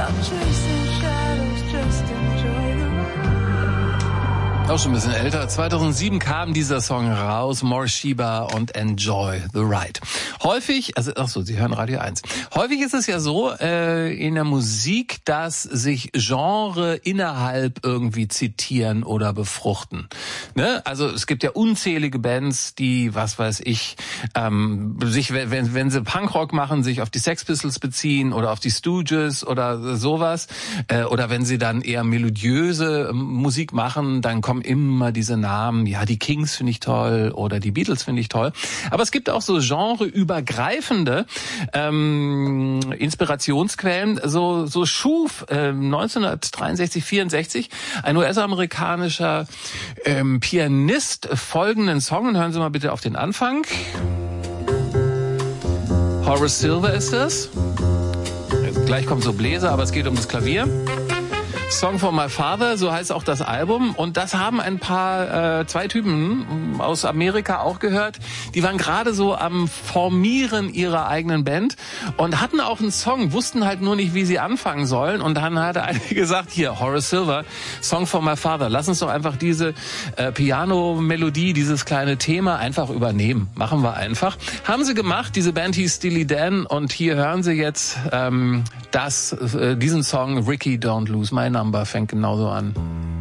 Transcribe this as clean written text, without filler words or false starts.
Auch schon ein bisschen älter. 2007 kam dieser Song raus, More Sheba und Enjoy the Ride. Häufig, Sie hören Radio 1. Häufig ist es ja so in der Musik, dass sich Genre innerhalb irgendwie zitieren oder befruchten. Ne? Also es gibt ja unzählige Bands, die, was weiß ich, sich, wenn sie Punkrock machen, sich auf die Sex Pistols beziehen oder auf die Stooges oder sowas. Oder wenn sie dann eher melodiöse Musik machen, dann kommen immer diese Namen, ja, die Kings finde ich toll oder die Beatles finde ich toll. Aber es gibt auch so genreübergreifende Inspirationsquellen. So schuf 1963, 64 ein US-amerikanischer Pianist folgenden Song. Und hören Sie mal bitte auf den Anfang. Horace Silver ist das. Gleich kommt so Bläser, aber es geht um das Klavier. Song for My Father, so heißt auch das Album. Und das haben ein paar, zwei Typen aus Amerika auch gehört. Die waren gerade so am Formieren ihrer eigenen Band und hatten auch einen Song, wussten halt nur nicht, wie sie anfangen sollen. Und dann hat einer gesagt, hier, Horace Silver, Song for My Father. Lass uns doch einfach diese Piano-Melodie, dieses kleine Thema einfach übernehmen. Machen wir einfach. Haben sie gemacht. Diese Band hieß Steely Dan. Und hier hören Sie jetzt diesen Song, Ricky, Don't Lose My Number, fängt genauso an.